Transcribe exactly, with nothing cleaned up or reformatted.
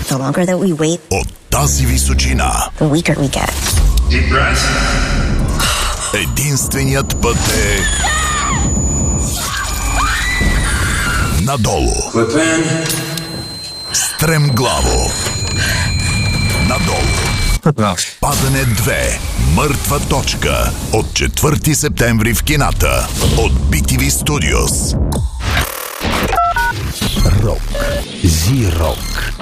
the longer that we wait, от тази височина, the weaker we get. Deep breath. единственият път е надолу. Clip in. Стремглаво. Надолу. Падане две. Мъртва точка. От четвърти септември в кината. От би ти ви Studios. Рок. Зи-рок.